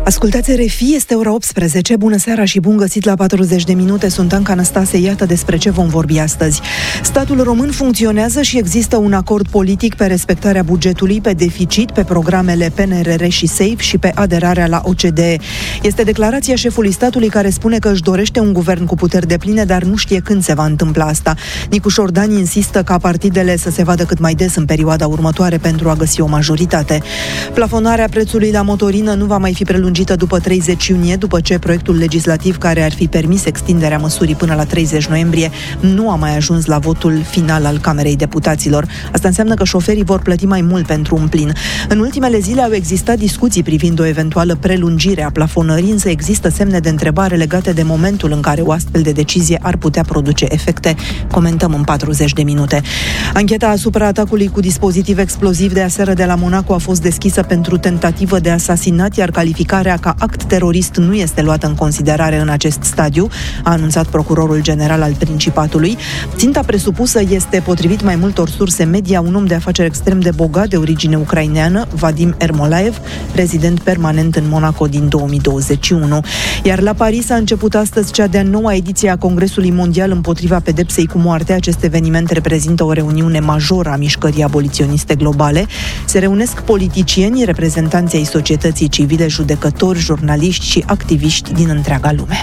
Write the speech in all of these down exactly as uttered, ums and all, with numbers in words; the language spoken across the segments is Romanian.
Ascultați R F I, este ora optsprezece. Bună seara și bun găsit la patruzeci de minute. Sunt Anca Năstase, iată despre ce vom vorbi astăzi. Statul român funcționează și există un acord politic pe respectarea bugetului, pe deficit, pe programele P N R R și SAFE și pe aderarea la O C D E. Este declarația șefului statului care spune că își dorește un guvern cu puteri depline, dar nu știe când se va întâmpla asta. Nicu Șordan insistă ca partidele să se vadă cât mai des în perioada următoare pentru a găsi o majoritate. Plafonarea prețului la motorină nu va mai fi prelungită după treizeci iunie, după ce proiectul legislativ care ar fi permis extinderea măsurii până la treizeci noiembrie nu a mai ajuns la votul final al Camerei Deputaților. Asta înseamnă că șoferii vor plăti mai mult pentru un plin. În ultimele zile au existat discuții privind o eventuală prelungire a plafonării, însă există semne de întrebare legate de momentul în care o astfel de decizie ar putea produce efecte. Comentăm în patruzeci de minute. Ancheta asupra atacului cu dispozitiv exploziv de aseară de la Monaco a fost deschisă pentru tentativă de asasinat, iar calificarea ca act terorist nu este luată în considerare în acest stadiu, a anunțat procurorul general al Principatului. Ținta presupusă este, potrivit mai multor surse media, un om de afaceri extrem de bogat de origine ucraineană, Vadim Ermolaev, rezident permanent în Monaco din două mii douăzeci și unu. Iar la Paris a început astăzi cea de-a noua ediție a Congresului Mondial împotriva pedepsei cu moartea. Acest eveniment reprezintă o reuniune majoră a mișcării aboliționiste globale. Se reunesc politicieni, reprezentanții ai societății civile, judecători, jurnaliști și activiști din întreaga lume.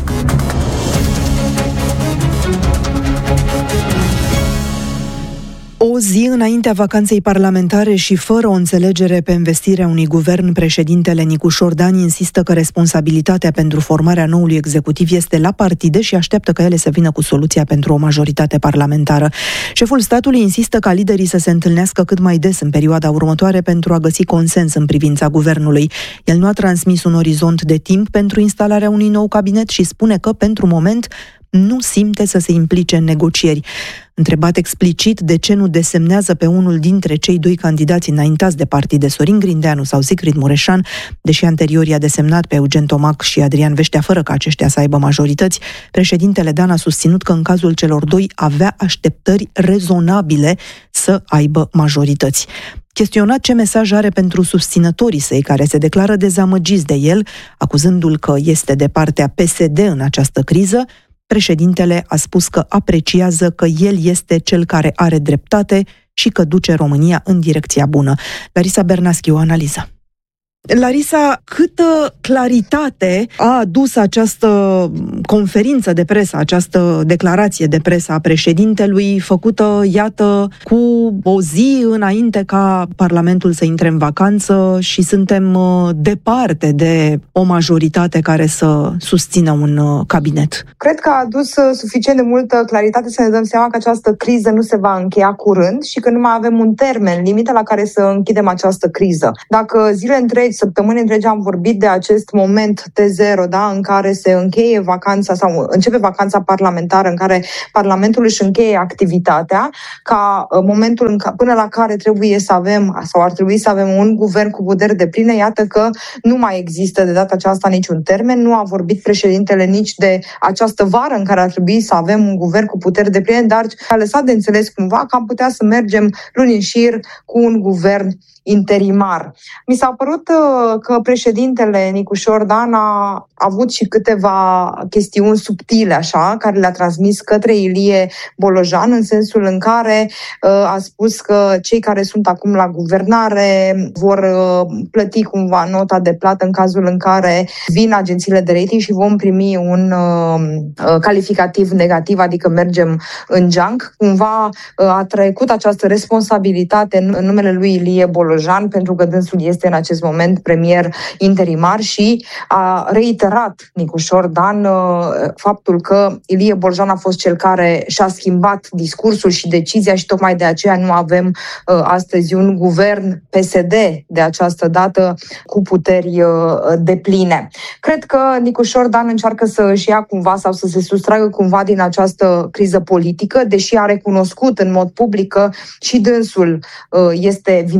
O zi înaintea vacanței parlamentare și fără o înțelegere pe învestirea unui guvern, președintele Nicu Șordan insistă că responsabilitatea pentru formarea noului executiv este la partide și așteaptă ca ele să vină cu soluția pentru o majoritate parlamentară. Șeful statului insistă ca liderii să se întâlnească cât mai des în perioada următoare pentru a găsi consens în privința guvernului. El nu a transmis un orizont de timp pentru instalarea unui nou cabinet și spune că, pentru moment, nu simte să se implice în negocieri. Întrebat explicit de ce nu desemnează pe unul dintre cei doi candidați înaintați de partide, Sorin Grindeanu sau Sigrid Mureșan, deși anterior i-a desemnat pe Eugen Tomac și Adrian Veștea fără ca aceștia să aibă majorități, președintele Dan a susținut că în cazul celor doi avea așteptări rezonabile să aibă majorități. Chestionat ce mesaj are pentru susținătorii săi care se declară dezamăgiți de el, acuzându-l că este de partea P S D în această criză, președintele a spus că apreciază că el este cel care are dreptate și că duce România în direcția bună. Larisa Bernaschi, o analiză. Larisa, câtă claritate a adus această conferință de presă, această declarație de presă a președintelui, făcută, iată, cu o zi înainte ca Parlamentul să intre în vacanță și suntem departe de o majoritate care să susțină un cabinet? Cred că a adus suficient de multă claritate să ne dăm seama că această criză nu se va încheia curând și că nu mai avem un termen limită la care să închidem această criză. Dacă zile întregi, săptămâni întregi am vorbit de acest moment T zero, da, în care se încheie vacanța sau începe vacanța parlamentară, în care Parlamentul își încheie activitatea, ca momentul în ca, până la care trebuie să avem sau ar trebui să avem un guvern cu puteri depline, iată că nu mai există de data aceasta niciun termen. Nu a vorbit președintele nici de această vară în care ar trebui să avem un guvern cu puteri depline, dar a lăsat de înțeles cumva că am putea să mergem luni în șir cu un guvern interimar. Mi s-a părut uh, că președintele Nicu Șordan a avut și câteva chestiuni subtile, așa, care le-a transmis către Ilie Bolojan, în sensul în care uh, a spus că cei care sunt acum la guvernare vor uh, plăti cumva nota de plată în cazul în care vin agențiile de rating și vom primi un uh, calificativ negativ, adică mergem în junk. Cumva uh, a trecut această responsabilitate în, în numele lui Ilie Bolojan, pentru că dânsul este în acest moment premier interimar și a reiterat Nicu Șordan faptul că Ilie Bolojan a fost cel care și-a schimbat discursul și decizia și tocmai de aceea nu avem astăzi un guvern P S D de această dată cu puteri depline. Cred că Nicu Șordan încearcă să își ia cumva sau să se sustragă cumva din această criză politică, deși a recunoscut în mod public că și dânsul este vinovat, că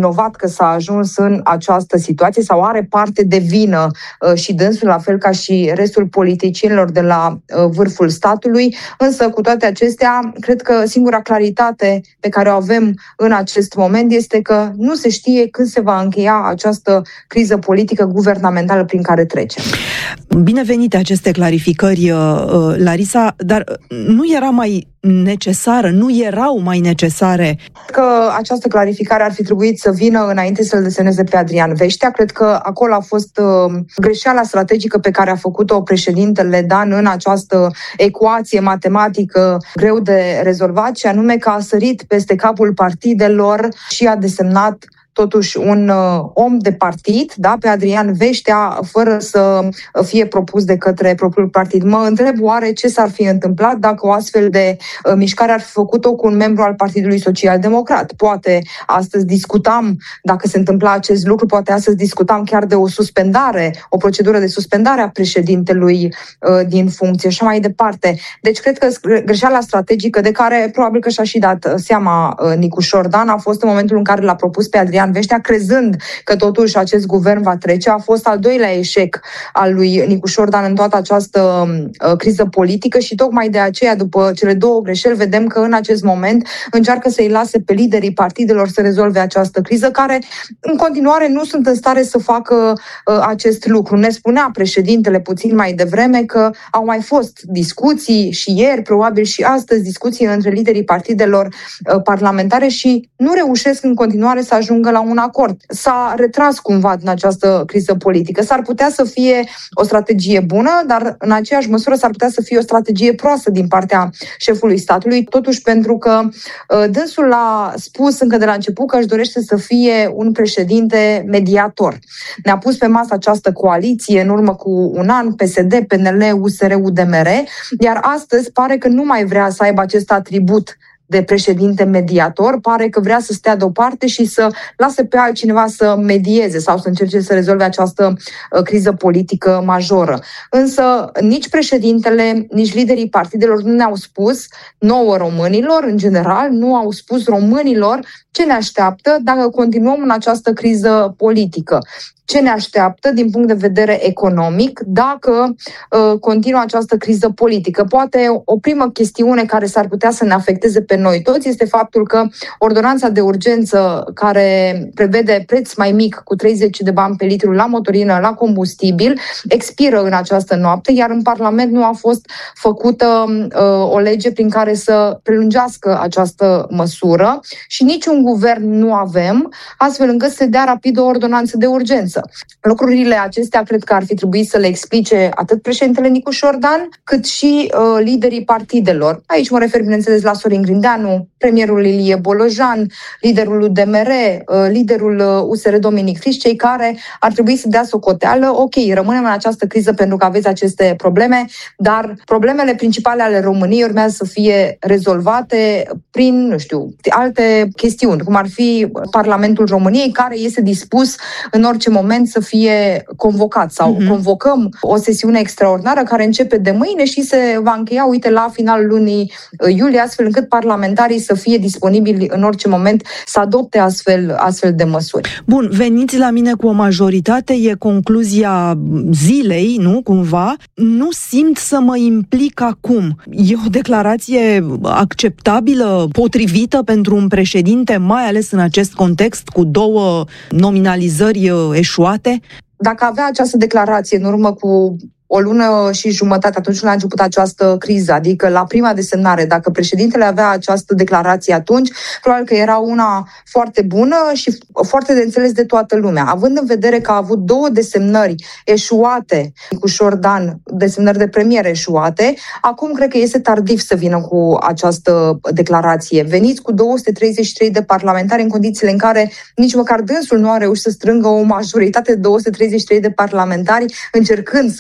că s-a ajuns în această situație sau are parte de vină și dânsul, la fel ca și restul politicienilor de la vârful statului, însă cu toate acestea, cred că singura claritate pe care o avem în acest moment este că nu se știe când se va încheia această criză politică guvernamentală prin care trecem. Binevenite aceste clarificări, Larisa, dar nu era mai necesară, nu erau mai necesare? Că această clarificare ar fi trebuit să vină înainte să-l desemneze pe Adrian Veștea. Cred că acolo a fost uh, greșeala strategică pe care a făcut-o președintele Dan în această ecuație matematică greu de rezolvat, și anume că a sărit peste capul partidelor și a desemnat totuși un uh, om de partid, da, pe Adrian Veștea, fără să fie propus de către propriul partid. Mă întreb oare ce s-ar fi întâmplat dacă o astfel de uh, mișcare ar fi făcut-o cu un membru al Partidului Social Democrat. Poate astăzi discutam, dacă se întâmpla acest lucru, poate astăzi discutam chiar de o suspendare, o procedură de suspendare a președintelui uh, din funcție și mai departe. Deci cred că greșeala strategică de care probabil că și-a și dat seama uh, Nicușor Dan a fost în momentul în care l-a propus pe Adrian Veștea, crezând că totuși acest guvern va trece. A fost al doilea eșec al lui Nicușor Dan în toată această uh, criză politică și tocmai de aceea, după cele două greșeli, vedem că în acest moment încearcă să-i lase pe liderii partidelor să rezolve această criză, care în continuare nu sunt în stare să facă uh, acest lucru. Ne spunea președintele puțin mai devreme că au mai fost discuții și ieri, probabil și astăzi, discuții între liderii partidelor uh, parlamentare și nu reușesc în continuare să ajungă la un acord. S-a retras cumva din această criză politică. S-ar putea să fie o strategie bună, dar în aceeași măsură s-ar putea să fie o strategie proastă din partea șefului statului, totuși pentru că uh, dânsul a spus încă de la început că își dorește să fie un președinte mediator. Ne-a pus pe masă această coaliție în urmă cu un an, P S D, P N L, U S R, U D M R, iar astăzi pare că nu mai vrea să aibă acest atribut de președinte mediator, pare că vrea să stea deoparte și să lase pe altcineva să medieze sau să încerce să rezolve această uh, criză politică majoră. Însă nici președintele, nici liderii partidelor nu ne-au spus, nouă românilor, în general, nu au spus românilor ce ne așteaptă dacă continuăm în această criză politică. Ce ne așteaptă din punct de vedere economic dacă uh, continuă această criză politică. Poate o primă chestiune care s-ar putea să ne afecteze pe noi toți este faptul că ordonanța de urgență care prevede preț mai mic cu treizeci de bani pe litru la motorină, la combustibil, expiră în această noapte, iar în Parlament nu a fost făcută uh, o lege prin care să prelungească această măsură și niciun guvern nu avem, astfel încât să se dea rapid o ordonanță de urgență. Lucrurile acestea cred că ar fi trebuit să le explice atât președintele Nicușor Dan, cât și uh, liderii partidelor. Aici mă refer, bineînțeles, la Sorin Grindeanu, premierul Ilie Bolojan, liderul U D M R, uh, liderul uh, U S R Dominic Friș, cei care ar trebui să dea socoteală. Ok, rămânem în această criză pentru că aveți aceste probleme, dar problemele principale ale României urmează să fie rezolvate prin, nu știu, alte chestiuni, cum ar fi Parlamentul României, care este dispus în orice moment să fie convocat sau uh-huh. convocăm o sesiune extraordinară care începe de mâine și se va încheia, uite, la finalul lunii iulie, astfel încât parlamentarii să fie disponibili în orice moment să adopte astfel, astfel de măsuri. Bun, veniți la mine cu o majoritate, e concluzia zilei, nu, cumva. Nu simt să mă implic acum. E o declarație acceptabilă, potrivită pentru un președinte, mai ales în acest context cu două nominalizări eșuate? Dacă avea această declarație în urmă cu o lună și jumătate, atunci când a început această criză, adică la prima desemnare, dacă președintele avea această declarație atunci, probabil că era una foarte bună și foarte de înțeles de toată lumea. Având în vedere că a avut două desemnări eșuate, Nicușor Dan, desemnări de premier eșuate, acum cred că este tardiv să vină cu această declarație. Veniți cu două sute treizeci și trei de parlamentari în condițiile în care nici măcar dânsul nu a reușit să strângă o majoritate de două sute treizeci și trei de parlamentari încercând să facă acest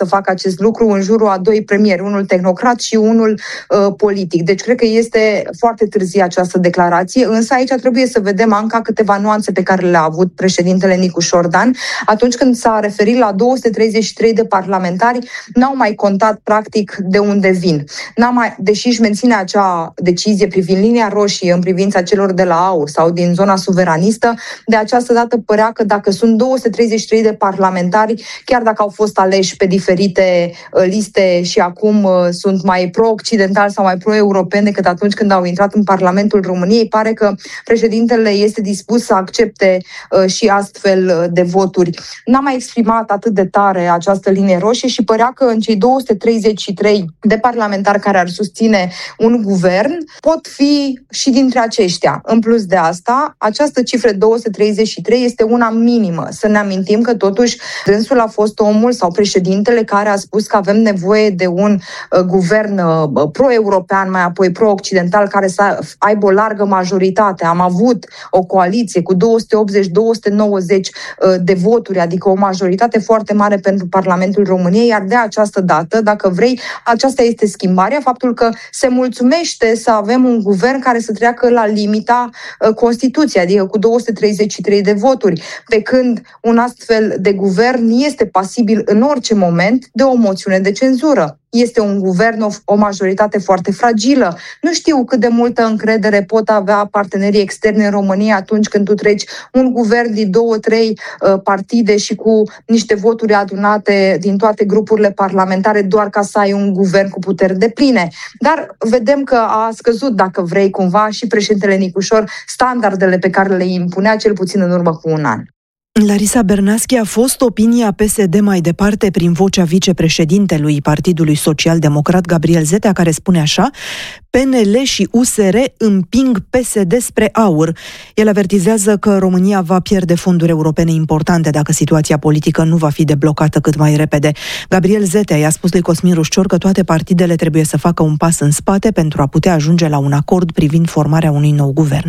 acest lucru în jurul a doi premieri, unul tehnocrat și unul uh, politic. Deci cred că este foarte târzie această declarație, însă aici trebuie să vedem încă câteva nuanțe pe care le-a avut președintele Nicu Șordan. Atunci când s-a referit la două sute treizeci și trei de parlamentari, n-au mai contat practic de unde vin. N-a mai, deși își menține acea decizie privind linia roșie în privința celor de la AUR sau din zona suveranistă, de această dată părea că dacă sunt două sute treizeci și trei de parlamentari, chiar dacă au fost aleși pe diferite liste și acum sunt mai pro-occidentali sau mai pro-europeni decât atunci când au intrat în Parlamentul României, pare că președintele este dispus să accepte și astfel de voturi. N-a mai exprimat atât de tare această linie roșie și părea că în cei două sute treizeci și trei de parlamentari care ar susține un guvern pot fi și dintre aceștia. În plus de asta, această cifră două sute treizeci și trei este una minimă. Să ne amintim că totuși dânsul a fost omul sau președintele care a spus că avem nevoie de un uh, guvern uh, pro-european, mai apoi pro-occidental, care să aibă o largă majoritate. Am avut o coaliție cu două sute optzeci două sute nouăzeci uh, de voturi, adică o majoritate foarte mare pentru Parlamentul României, iar de această dată, dacă vrei, aceasta este schimbarea, faptul că se mulțumește să avem un guvern care să treacă la limita uh, Constituției, adică cu două sute treizeci și trei de voturi, pe când un astfel de guvern este pasibil în orice moment de o moțiune de cenzură. Este un guvern, o, o majoritate foarte fragilă. Nu știu cât de multă încredere pot avea partenerii externi în România atunci când tu treci un guvern din două, trei uh, partide și cu niște voturi adunate din toate grupurile parlamentare doar ca să ai un guvern cu puteri depline. Dar vedem că a scăzut, dacă vrei, cumva și președintele Nicușor standardele pe care le impunea cel puțin în urmă cu un an. Larisa Bernaschi, a fost opinia P S D mai departe prin vocea vicepreședintelui Partidului Social-Democrat Gabriel Zetea, care spune așa: P N L și U S R împing P S D spre AUR. El avertizează că România va pierde fonduri europene importante dacă situația politică nu va fi deblocată cât mai repede. Gabriel Zetea i-a spus lui Cosmin Rușcior că toate partidele trebuie să facă un pas în spate pentru a putea ajunge la un acord privind formarea unui nou guvern.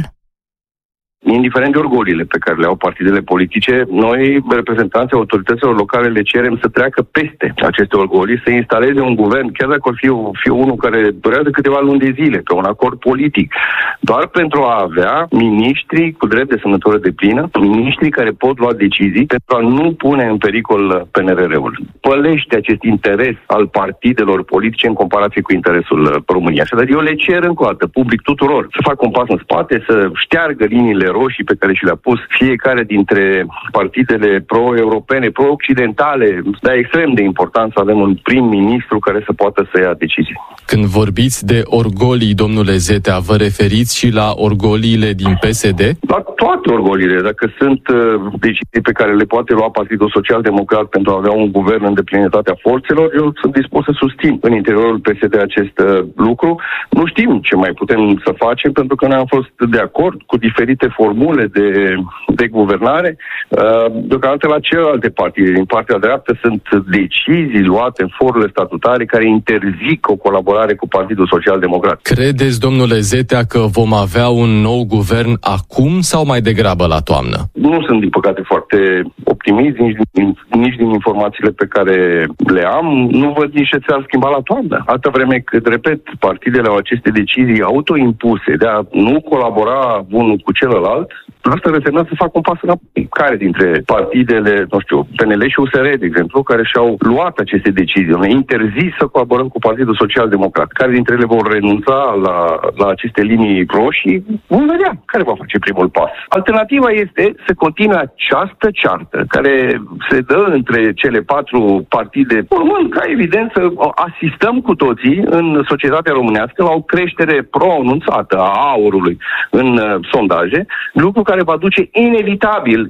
Indiferent de orgoliile pe care le au partidele politice, noi, reprezentanții autorităților locale, le cerem să treacă peste aceste orgolii, să instaleze un guvern, chiar dacă ar fi, fi unul care durează câteva luni de zile, pe un acord politic, doar pentru a avea miniștri cu drept de semnătură deplină, miniștri care pot lua decizii pentru a nu pune în pericol P N R R-ul. Pălește acest interes al partidelor politice în comparație cu interesul României. Așadar, eu le cer încă o dată, public tuturor, să facă un pas în spate, să șteargă liniile roșii pe care și le-a pus fiecare dintre partidele pro-europene, pro-occidentale. Dar e extrem de important să avem un prim-ministru care să poată să ia decizii. Când vorbiți de orgolii, domnule Zetea, vă referiți și la orgoliile din P S D? La toate orgoliile. Dacă sunt uh, decizii pe care le poate lua Partidul Social-Democrat pentru a avea un guvern în deplinătatea forțelor, eu sunt dispus să susțin în interiorul P S D acest uh, lucru. Nu știm ce mai putem să facem, pentru că noi am fost de acord cu diferite formule de, de guvernare. Uh, deocamdată la celelalte partide, din partea dreaptă, sunt decizii luate în forurile statutare care interzic o colaborare cu Partidul Social-Democrat. Credeți, domnule Zetea, că vom avea un nou guvern acum sau mai degrabă la toamnă? Nu sunt, din păcate, foarte optimist, nici din, nici din informațiile pe care le am. Nu văd nici ce ți-ar schimba la toamnă. Atâta vreme cât, repet, partidele au aceste decizii autoimpuse de a nu colabora unul cu celălalt, asta înseamnă să facă un pas înapoi. Care dintre partidele, nu știu, P N L și U S R, de exemplu, care și-au luat aceste decizii, ne interzis să colaborăm cu Partidul Social-Democrat, care dintre ele vor renunța la, la aceste linii roșii, vom vedea care va face primul pas. Alternativa este să continue această ceartă care se dă între cele patru partide, urmând ca evident să asistăm cu toții în societatea românească la o creștere pro-anunțată a aurului în uh, sondaje, lucru care va duce inevitabil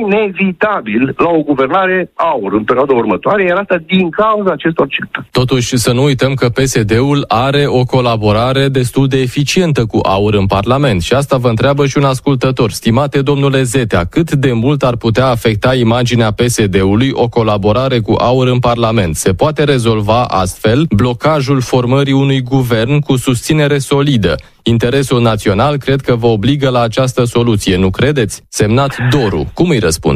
inevitabil la o guvernare AUR în perioada următoare, iar asta din cauza acestor certuri. Totuși, să nu uităm că P S D-ul are o colaborare destul de eficientă cu AUR în Parlament și asta vă întreabă și un ascultător. Stimate domnule Zetea, cât de mult ar putea afecta imaginea P S D-ului o colaborare cu AUR în Parlament? Se poate rezolva astfel blocajul formării unui guvern cu susținere solidă. Interesul național cred că vă obligă la această soluție, nu credeți? Semnat Doru. Cum îi răspundeți?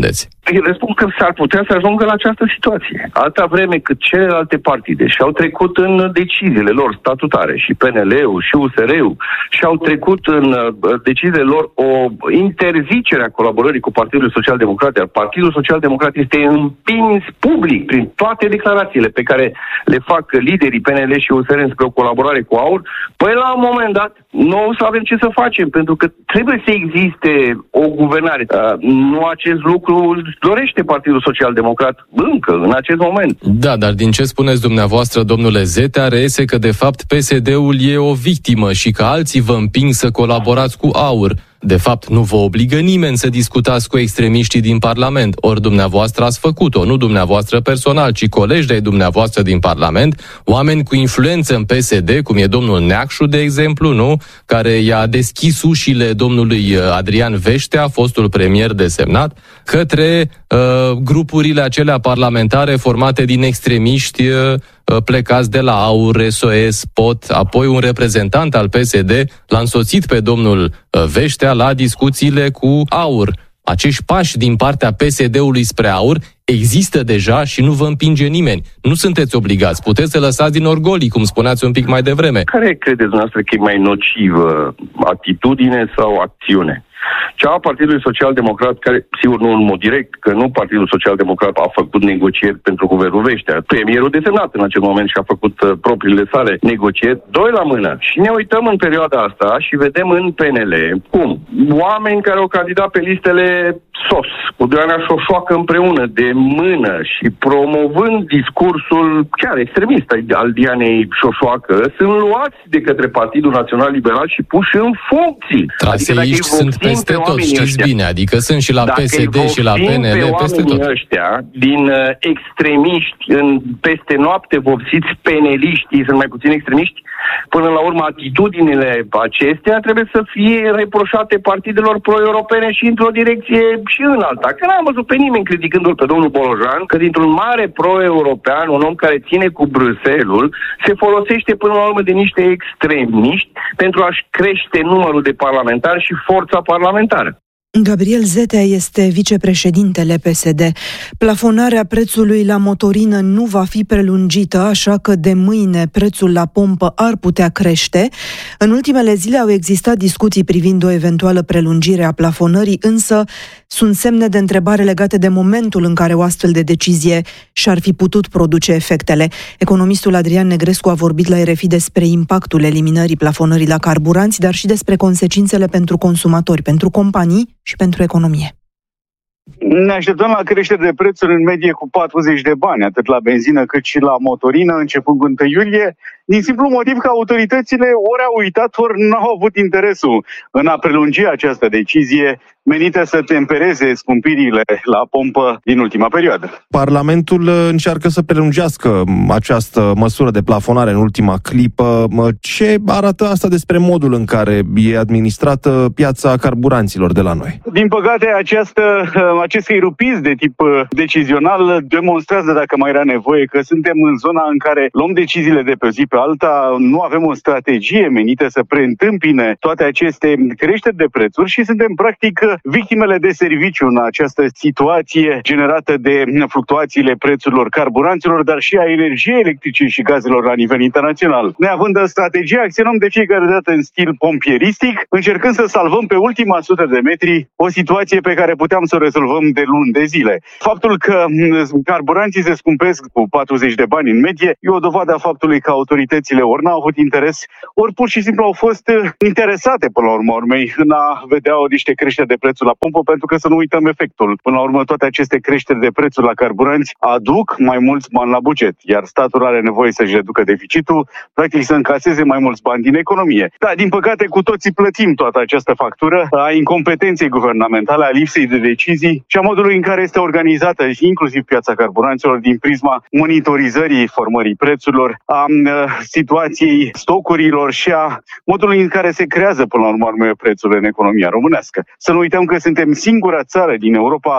Îi răspund că s-ar putea să ajungă la această situație. Atâta vreme cât celelalte partide și-au trecut în deciziile lor statutare, și P N L-ul, și U S R-ul, și-au trecut în deciziile lor o interzicere a colaborării cu Partidul Social Democrat, iar Partidul Social Democrat este împins public prin toate declarațiile pe care le fac liderii P N L și U S R spre o colaborare cu AUR, păi la un moment dat nu o să avem ce să facem, pentru că trebuie să existe o guvernare. Nu acest lucru dorește Partidul Social Democrat încă, în acest moment. Da, dar din ce spuneți dumneavoastră, domnule Zetea, reiese că de fapt P S D-ul e o victimă și că alții vă împing să colaborați cu AUR. De fapt, nu vă obligă nimeni să discutați cu extremiștii din Parlament, ori dumneavoastră ați făcut-o, nu dumneavoastră personal, ci colegi de-ai dumneavoastră din Parlament, oameni cu influență în P S D, cum e domnul Neacșu, de exemplu, nu? Care i-a deschis ușile domnului Adrian Veștea, fostul premier desemnat, către uh, grupurile acelea parlamentare formate din extremiști uh, plecați de la AUR, S O S, P O T, apoi un reprezentant al P S D l-a însoțit pe domnul Veștea la discuțiile cu AUR. Acești pași din partea P S D-ului spre AUR există deja și nu vă împinge nimeni. Nu sunteți obligați, puteți să lăsați din orgolii, cum spuneați un pic mai devreme. Care credeți dumneavoastră că e mai nocivă, atitudine sau acțiune? Cea a Partidului Social Democrat, care, sigur, nu în mod direct, că nu Partidul Social Democrat a făcut negocieri pentru guvernul Veștea. Premierul desemnat în acel moment și a făcut uh, propriile sale negocieri, doi la mână. Și ne uităm în perioada asta și vedem în P N L cum oameni care au candidat pe listele S O S, cu Diana Șoșoacă împreună, de mână și promovând discursul chiar extremist al Dianei Șoșoacă, sunt luați de către Partidul Național Liberal și puși în funcții. Traseiști adică sunt peste tot, știți ăștia, bine, adică sunt și la P S D și la P N L, peste tot. Dacă ăștia, din uh, extremiști, în peste noapte vopsiți peneliștii, sunt mai puțin extremiști, până la urmă atitudinile acestea trebuie să fie reproșate partidelor pro-europene și într-o direcție și în alta. Că n-am văzut pe nimeni criticându-l pe domnul Bolojan, că dintr-un mare pro-european, un om care ține cu Bruxelles-ul, se folosește până la urmă de niște extremiști pentru a-și crește numărul de parlamentari și forța parlamentară. Gabriel Zetea este vicepreședintele P S D. Plafonarea prețului la motorină nu va fi prelungită, așa că de mâine prețul la pompă ar putea crește. În ultimele zile au existat discuții privind o eventuală prelungire a plafonării, însă sunt semne de întrebare legate de momentul în care o astfel de decizie și-ar fi putut produce efectele. Economistul Adrian Negrescu a vorbit la R F I despre impactul eliminării plafonării la carburanți, dar și despre consecințele pentru consumatori, pentru companii și pentru economie. Ne așteptăm la creștere de prețuri în medie cu patruzeci de bani, atât la benzină cât și la motorină, începând cu întâi iulie, din simplu motiv că autoritățile ori au uitat, ori n-au avut interesul în a prelungi această decizie menită să tempereze scumpirile la pompă din ultima perioadă. Parlamentul încearcă să prelungească această măsură de plafonare în ultima clipă. Ce arată asta despre modul în care e administrată piața carburanților de la noi? Din păcate, această, acest eirupism de tip decizional demonstrează, dacă mai era nevoie, că suntem în zona în care luăm deciziile de pe zi pe alta, nu avem o strategie menită să preîntâmpine toate aceste creșteri de prețuri și suntem, practic, victimele de serviciu în această situație generată de fluctuațiile prețurilor carburanților, dar și a energiei electrice și gazelor la nivel internațional. Neavând strategie, acționăm de fiecare dată în stil pompieristic, încercând să salvăm pe ultima sută de metri o situație pe care puteam să o rezolvăm de luni de zile. Faptul că carburanții se scumpesc cu patruzeci de bani în medie e o dovadă a faptului că autoritățile ori n-au avut interes, ori pur și simplu au fost interesate până la urmă urmei în a vedea o niște creșteri de prețuri la pompă, pentru că să nu uităm efectul. Până la urmă, toate aceste creșteri de prețuri la carburanți aduc mai mulți bani la buget, iar statul are nevoie să-și reducă deficitul, practic să încaseze mai mulți bani din economie. Da, din păcate, cu toții plătim toată această factură a incompetenței guvernamentale, a lipsei de decizii și a modului în care este organizată inclusiv piața carburanților din prisma monitorizării formării prețurilor, a situației stocurilor și a modului în care se creează până la urmă prețurile în economia românească. Să nu uităm că suntem singura țară din Europa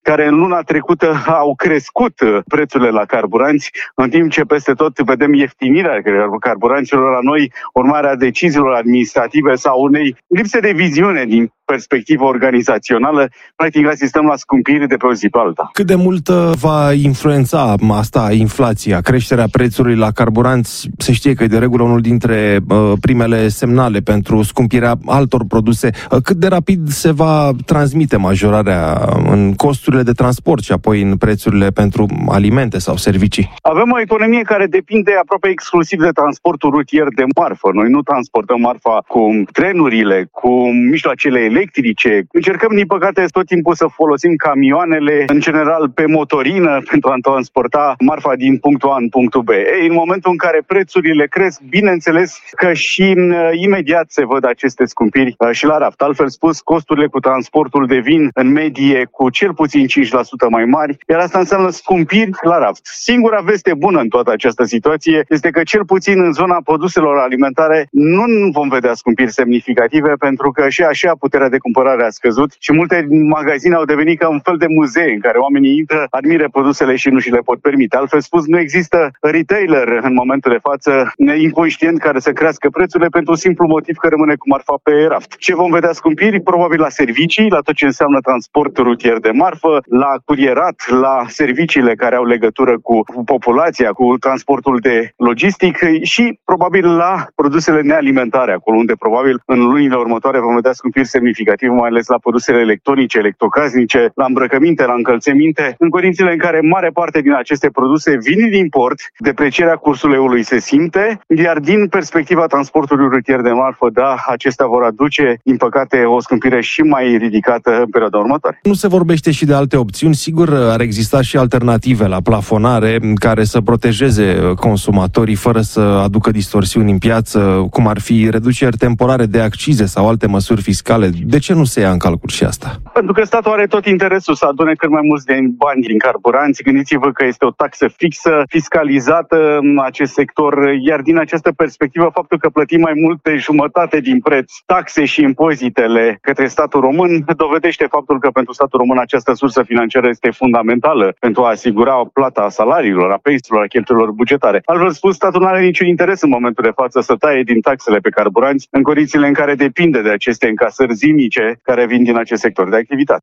care în luna trecută au crescut prețurile la carburanți, în timp ce peste tot vedem ieftinirea carburanților la noi, urmarea deciziilor administrative sau unei lipse de viziune din perspectivă organizațională, practic asistăm la scumpiri de pe o zi pe alta. Cât de mult va influența asta inflația, creșterea prețului la carburanți? Se știe că e de regulă unul dintre uh, primele semnale pentru scumpirea altor produse. Uh, cât de rapid se va transmite majorarea în costurile de transport și apoi în prețurile pentru alimente sau servicii? Avem o economie care depinde aproape exclusiv de transportul rutier de marfă. Noi nu transportăm marfa cu trenurile, cu mijloacele electrice. Încercăm, din păcate, tot timpul să folosim camioanele, în general pe motorină, pentru a transporta marfa din punctul A în punctul B. Ei, în momentul în care prețurile cresc, bineînțeles că și imediat se văd aceste scumpiri și la raft. Altfel spus, costurile cu transportul devin în medie cu cel puțin cinci la sută mai mari, iar asta înseamnă scumpiri la raft. Singura veste bună în toată această situație este că cel puțin în zona produselor alimentare nu vom vedea scumpiri semnificative, pentru că și așa puterea de cumpărare a scăzut și multe magazine au devenit ca un fel de muzee în care oamenii intră, admiră produsele și nu și le pot permite. Altfel spus, nu există retailer în momentul de față inconștient care să crească prețurile pentru simplu motiv că rămâne cu marfa pe raft. Ce vom vedea scumpiri? Probabil la servicii, la tot ce înseamnă transport rutier de marfă, la curierat, la serviciile care au legătură cu populația, cu transportul de logistic și probabil la produsele nealimentare, acolo unde probabil în lunile următoare vom vedea scumpiri semnificativ, mai ales la produsele electronice, electrocasnice, la îmbrăcăminte, la încălțăminte, în condițiile în care mare parte din aceste produse vin din import, deprecierea cursului eului se simte, iar din perspectiva transportului rutier de marfă, da, acestea vor aduce, din păcate, o scumpire și mai ridicată în perioada următoare. Nu se vorbește și de alte opțiuni, sigur ar exista și alternative la plafonare care să protejeze consumatorii fără să aducă distorsiuni în piață, cum ar fi reduceri temporare de accize sau alte măsuri fiscale. De ce nu se ia în calcul și asta? Pentru că statul are tot interesul să adune cât mai mulți de bani din carburanți. Gândiți-vă că este o taxă fixă, fiscalizată în acest sector, iar din această perspectivă, faptul că plătim mai mult de jumătate din preț taxe și impozitele către statul român dovedește faptul că pentru statul român această sursă financiară este fundamentală pentru a asigura plata salariilor, a pensiilor, a cheltuielor bugetare. Altfel spus, statul nu are niciun interes în momentul de față să taie din taxele pe carburanți în condițiile în care depinde de aceste încasări zilnice care vin din acest sector de activitate.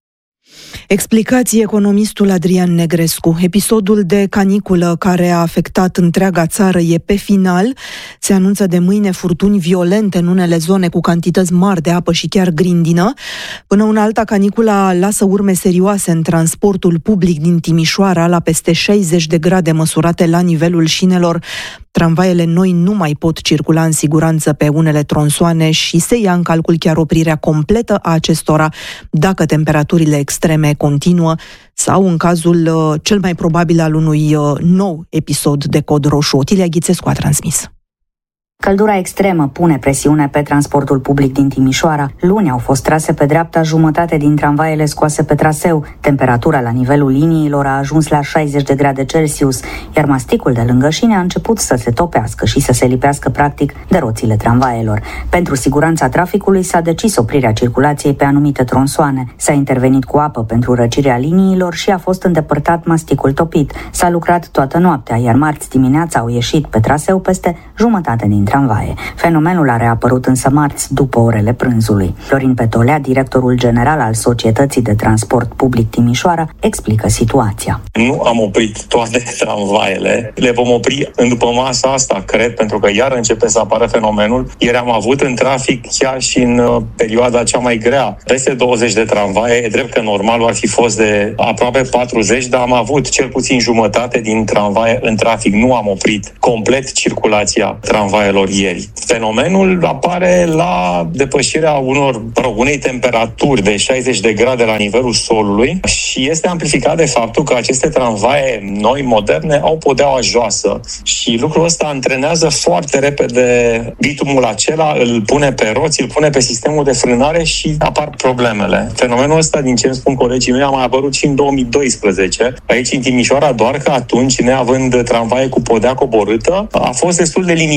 Explicații economistul Adrian Negrescu. Episodul de caniculă care a afectat întreaga țară e pe final. Se anunță de mâine furtuni violente în unele zone cu cantități mari de apă și chiar grindină. Până una alta, canicula lasă urme serioase în transportul public din Timișoara, la peste șaizeci de grade măsurate la nivelul șinelor. Tramvaiele noi nu mai pot circula în siguranță pe unele tronsoane și se ia în calcul chiar oprirea completă a acestora dacă temperaturile extreme continuă sau în cazul uh, cel mai probabil al unui uh, nou episod de cod roșu. Otilia Ghițescu a transmis. Căldura extremă pune presiune pe transportul public din Timișoara. Luni au fost trase pe dreapta jumătate din tramvaiele scoase pe traseu. Temperatura la nivelul liniilor a ajuns la șaizeci de grade Celsius, iar masticul de lângă șine a început să se topească și să se lipească practic de roțile tramvaielor. Pentru siguranța traficului s-a decis oprirea circulației pe anumite tronsoane. S-a intervenit cu apă pentru răcirea liniilor și a fost îndepărtat masticul topit. S-a lucrat toată noaptea, iar marți dimineața au ieșit pe traseu peste jumătate din tramvaie. Fenomenul a reapărut însă marți, după orele prânzului. Florin Petolea, directorul general al Societății de Transport Public Timișoara, explică situația. Nu am oprit toate tramvaiele, le vom opri în după masa asta, cred, pentru că iar începe să apară fenomenul. Ieri am avut în trafic, chiar și în uh, perioada cea mai grea, peste douăzeci de tramvaie. E drept că normalul ar fi fost de aproape patruzeci, dar am avut cel puțin jumătate din tramvaie în trafic. Nu am oprit complet circulația tramvaielor ieri. Fenomenul apare la depășirea unor, unei temperaturi de șaizeci de grade la nivelul solului și este amplificat de faptul că aceste tramvaie noi, moderne, au podeaua joasă și lucrul ăsta antrenează foarte repede bitumul acela, îl pune pe roți, îl pune pe sistemul de frânare și apar problemele. Fenomenul ăsta, din ce îmi spun colegii mei, a mai apărut și în două mii doisprezece, aici în Timișoara, doar că atunci, neavând tramvaie cu podea coborâtă, a fost destul de limitat ca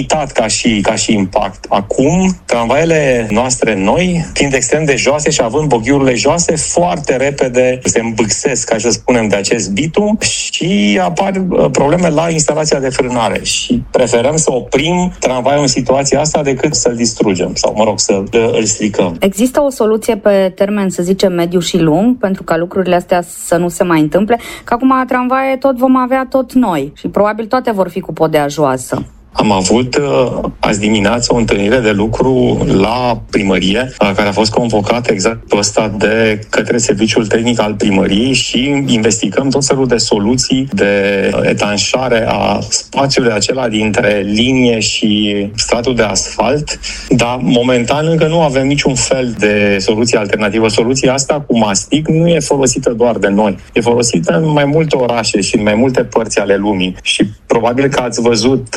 ca și, ca și impact. Acum, tramvaiele noastre noi, fiind extrem de joase și având boghiurile joase, foarte repede se îmbâxesc, ca să spunem, de acest bitum și apar probleme la instalația de frânare. Și preferăm să oprim tramvaiul în situația asta decât să-l distrugem sau, mă rog, să îl stricăm. Există o soluție pe termen, să zicem, mediu și lung, pentru ca lucrurile astea să nu se mai întâmple? Că acum tramvaie tot vom avea tot noi și probabil toate vor fi cu podea joasă. Am avut azi dimineață o întâlnire de lucru la primărie, care a fost convocată exact pe ăsta de către serviciul tehnic al primăriei și investigăm tot felul de soluții de etanșare a spațiului acela dintre linie și stratul de asfalt, dar momentan încă nu avem niciun fel de soluție alternativă. Soluția asta cu mastic nu e folosită doar de noi, e folosită în mai multe orașe și în mai multe părți ale lumii și probabil că ați văzut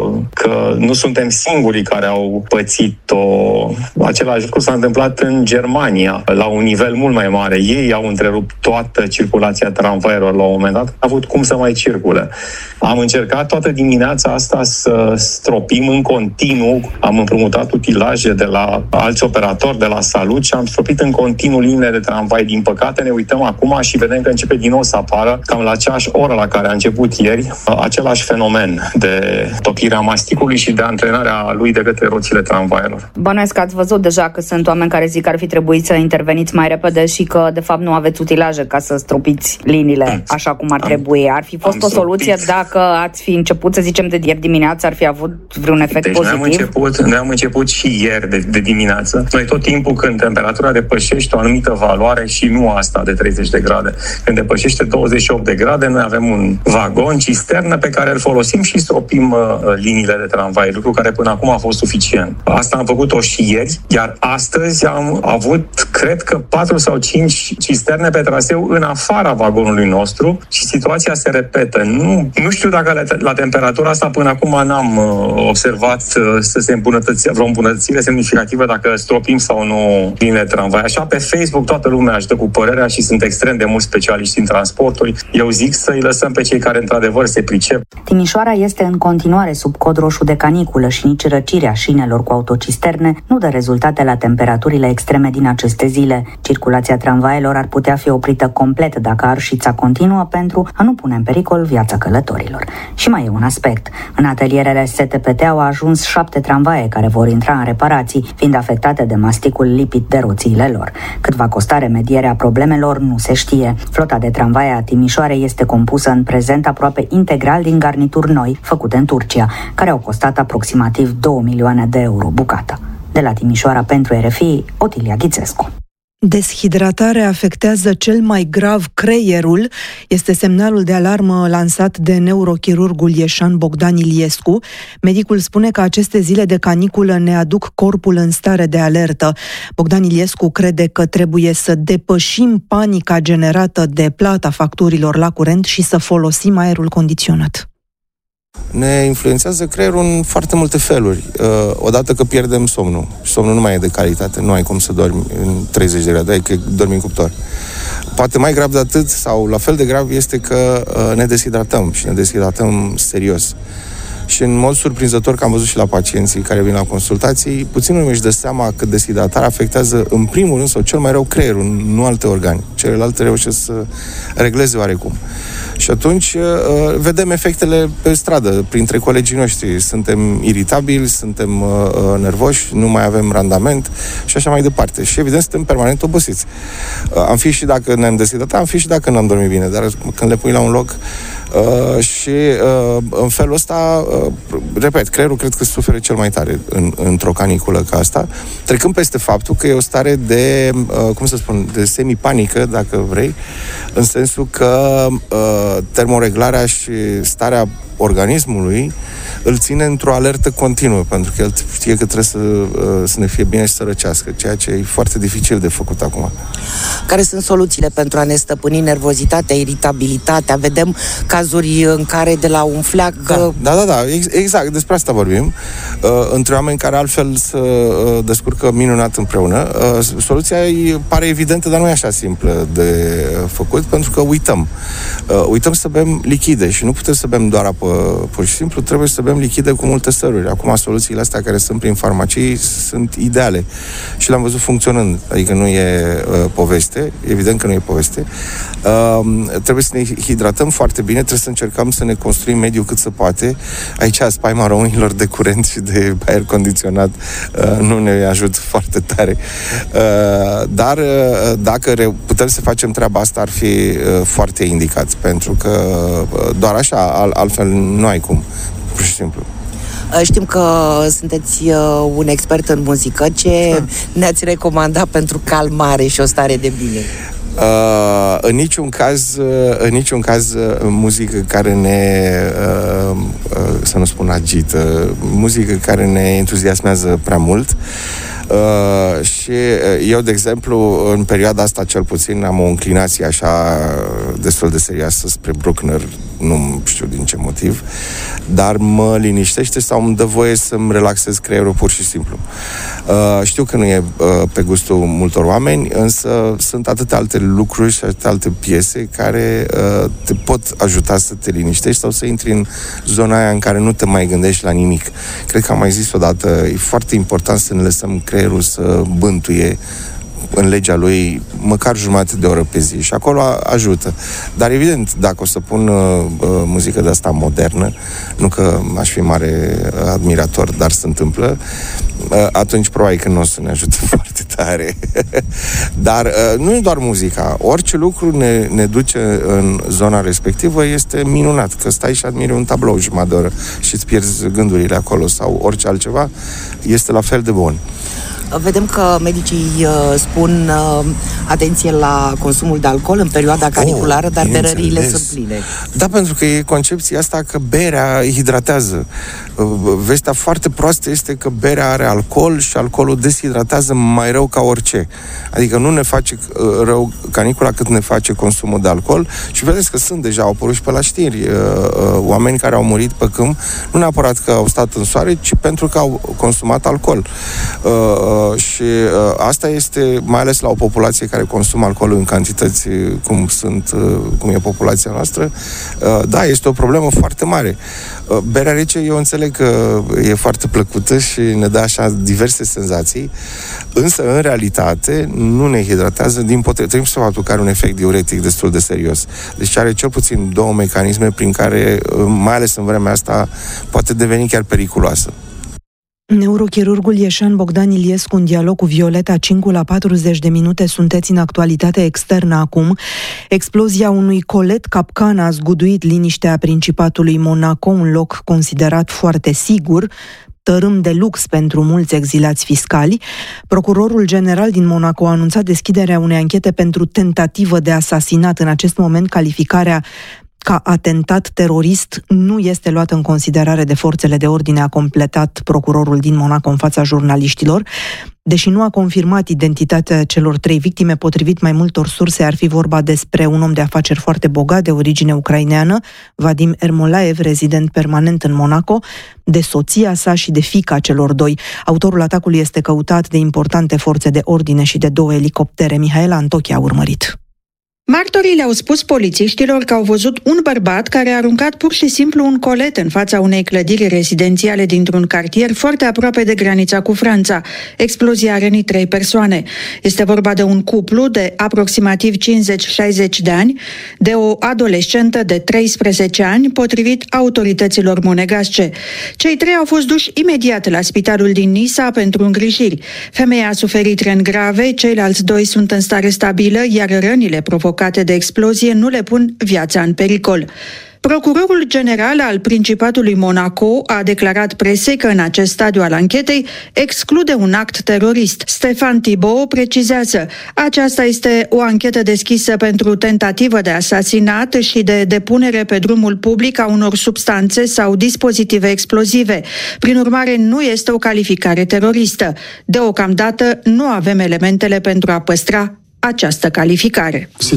că nu suntem singurii care au pățit-o. Același lucru s-a întâmplat în Germania, la un nivel mult mai mare. Ei au întrerupt toată circulația tramvailor la un moment dat. A avut cum să mai circule. Am încercat toată dimineața asta să stropim în continuu. Am împrumutat utilaje de la alți operatori, de la Salut și am stropit în continuu liniile de tramvai. Din păcate ne uităm acum și vedem că începe din nou să apară, cam la aceeași oră la care a început ieri, același fenomen de topirea masticului și de antrenarea lui de către roțile tramvaielor. Bănuiesc că ați văzut deja că sunt oameni care zic că ar fi trebuit să interveniți mai repede și că de fapt nu aveți utilaje ca să stropiți liniile așa cum ar am, trebui. Ar fi fost o soluție stropit. Dacă ați fi început, să zicem, de ieri dimineață, ar fi avut vreun efect deci pozitiv? Noi am început, noi am început și ieri de, de dimineață. Noi tot timpul când temperatura depășește o anumită valoare și nu asta de treizeci de grade, când depășește douăzeci și opt de grade, noi avem un vagon cisternă pe care îl folosim și stropim uh, liniile de tramvai, lucru care până acum a fost suficient. Asta am făcut-o și ieri, iar astăzi am avut, cred că, patru sau cinci cisterne pe traseu în afara vagonului nostru și situația se repetă. Nu, nu știu dacă la, la temperatura asta până acum n-am uh, observat uh, să se îmbunătățească vreo îmbunătățire semnificativă dacă stropim sau nu liniile de tramvai. Așa, pe Facebook toată lumea își dă cu părerea și sunt extrem de mulți specialiști în transporturi. Eu zic să-i lăsăm pe cei care într-adevăr se pricep. Timișoara este în continuare sub cod roșu de caniculă și nici răcirea șinelor cu autocisterne nu dă rezultate la temperaturile extreme din aceste zile. Circulația tramvaielor ar putea fi oprită complet dacă arșița continuă pentru a nu pune în pericol viața călătorilor. Și mai e un aspect. În atelierele S T P T au ajuns șapte tramvaie care vor intra în reparații, fiind afectate de masticul lipit de roțiile lor. Cât va costa remedierea problemelor, nu se știe. Flota de tramvaie a Timișoarei este compusă în prezent aproape integral din garnituri noi, făcute în Turcia, care au costat aproximativ două milioane de euro bucata. De la Timișoara pentru R F I, Otilia Ghițescu. Deshidratarea afectează cel mai grav creierul, este semnalul de alarmă lansat de neurochirurgul ieșan Bogdan Iliescu. Medicul spune că aceste zile de caniculă ne aduc corpul în stare de alertă. Bogdan Iliescu crede că trebuie să depășim panica generată de plata facturilor la curent și să folosim aerul condiționat. Ne influențează creierul în foarte multe feluri. Odată că pierdem somnul. Somnul nu mai e de calitate, nu ai cum să dormi în treizeci de grade, ai că dormi în cuptor. Poate mai grav de atât, sau la fel de grav, este că ne deshidratăm și ne deshidratăm serios. Și în mod surprinzător, că am văzut și la pacienții care vin la consultații, puțin lumea își dă seama că deshidratarea afectează în primul rând, sau cel mai rău, creierul, nu alte organe. Celelalte reușesc să regleze oarecum. Și atunci vedem efectele pe stradă, printre colegii noștri. Suntem iritabili, suntem nervoși, nu mai avem randament și așa mai departe. Și evident suntem permanent obosiți. Am fi și dacă ne-am deshidratat, am fi și dacă n-am dormit bine, dar când le pui la un loc Uh, și uh, în felul ăsta, uh, repet, creierul cred că suferă cel mai tare în, într-o caniculă ca asta, trecând peste faptul că e o stare de, uh, cum să spun, de semi-panică, dacă vrei, în sensul că uh, termoreglarea și starea organismului îl ține într-o alertă continuă, pentru că el știe că trebuie să, să ne fie bine și să răcească, ceea ce e foarte dificil de făcut acum. Care sunt soluțiile pentru a ne stăpâni nervozitatea, iritabilitatea? Vedem cazuri în care de la un fleac... Da, da, da, da, exact, despre asta vorbim. Între oameni care altfel se descurcă minunat împreună. Soluția pare evidentă, dar nu e așa simplă de făcut, pentru că uităm. Uităm să bem lichide și nu putem să bem doar apă pur și simplu, trebuie să bem lichide cu multe săruri. Acum, soluțiile astea care sunt prin farmacii sunt ideale și le-am văzut funcționând. Adică nu e uh, poveste, evident că nu e poveste. Uh, trebuie să ne hidratăm foarte bine, trebuie să încercăm să ne construim mediul cât se poate. Aici, spaima românilor de curent și de aer condiționat uh, nu ne ajută foarte tare. Uh, dar uh, dacă re- putem să facem treaba asta, ar fi uh, foarte indicat, pentru că uh, doar așa, al- altfel nu ai cum, pur și simplu. Știm că sunteți un expert în muzică. Ce ne-ați recomanda pentru calmare și o stare de bine? Uh, în niciun caz, uh, în niciun caz uh, muzică care ne, uh, uh, să nu spun agită, muzică care ne entuziasmează prea mult. Uh, și uh, eu, de exemplu, în perioada asta cel puțin am o înclinație așa destul de serioasă spre Bruckner, nu știu din ce motiv, dar mă liniștește sau îmi dă voie să-mi relaxez creierul pur și simplu. Uh, știu că nu e uh, pe gustul multor oameni, însă sunt atâtea alte lucruri și atâtea alte piese care uh, te pot ajuta să te liniștești sau să intri în zona aia în care nu te mai gândești la nimic. Cred că am mai zis odată, e foarte important să ne lăsăm creierul să bântuie în legea lui măcar jumătate de oră pe zi și acolo ajută. Dar evident, dacă o să pun uh, muzică de asta modernă, nu că aș fi mare admirator, dar se întâmplă, uh, atunci probabil că nu o să ne ajute foarte tare. Dar uh, nu e doar muzica. Orice lucru ne, ne duce în zona respectivă este minunat, că stai și admiri un tablou jumătate de oră și îți pierzi gândurile acolo sau orice altceva, este la fel de bun. Vedem că medicii uh, spun uh, atenție la consumul de alcool în perioada caniculară, oh, dar berăriile sunt pline. Da, pentru că e concepția asta că berea hidratează. Vestea foarte proastă este că berea are alcool și alcoolul deshidratează mai rău ca orice. Adică nu ne face rău canicula cât ne face consumul de alcool și vedeți că sunt deja, au apărut și pe la știri, oameni care au murit pe câmp, nu neapărat că au stat în soare, ci pentru că au consumat alcool. Și asta este, mai ales la o populație care consumă alcool în cantități cum sunt, cum e populația noastră, da, este o problemă foarte mare. Berea rece, eu înțeleg că e foarte plăcută și ne dă așa diverse senzații, însă în realitate nu ne hidratează, din potrivă, trebuie să faptul că are un efect diuretic destul de serios. Deci are cel puțin două mecanisme prin care, mai ales în vremea asta, poate deveni chiar periculoasă. Neurochirurgul Ieșan Bogdan Iliescu în dialog cu Violeta Cincu la patruzeci de minute. Sunteți în actualitate externă acum. Explozia unui colet capcan a zguduit liniștea Principatului Monaco, un loc considerat foarte sigur, tărâm de lux pentru mulți exilați fiscali. Procurorul general din Monaco a anunțat deschiderea unei anchete pentru tentativă de asasinat. În acest moment, calificarea ca atentat terorist nu este luat în considerare de forțele de ordine, a completat procurorul din Monaco în fața jurnaliștilor. Deși nu a confirmat identitatea celor trei victime, potrivit mai multor surse, ar fi vorba despre un om de afaceri foarte bogat, de origine ucraineană, Vadim Ermolaev, rezident permanent în Monaco, de soția sa și de fiica celor doi. Autorul atacului este căutat de importante forțe de ordine și de două elicoptere. Mihaela Antochia a urmărit. Martorii le-au spus polițiștilor că au văzut un bărbat care a aruncat pur și simplu un colet în fața unei clădiri rezidențiale dintr-un cartier foarte aproape de granița cu Franța. Explozia a rănit trei persoane. Este vorba de un cuplu de aproximativ cincizeci șaizeci de ani, de o adolescentă de treisprezece ani, potrivit autorităților monegasce. Cei trei au fost duși imediat la spitalul din Nisa pentru îngrijiri. Femeia a suferit răni grave, ceilalți doi sunt în stare stabilă, iar rănile provocate de explozie nu le pun viața în pericol. Procurorul general al Principatului Monaco a declarat presei că în acest stadiu al anchetei exclude un act terorist. Stéphane Thibault precizează: aceasta este o anchetă deschisă pentru tentativă de asasinat și de depunere pe drumul public a unor substanțe sau dispozitive explozive. Prin urmare, nu este o calificare teroristă. Deocamdată nu avem elementele pentru a păstra această calificare.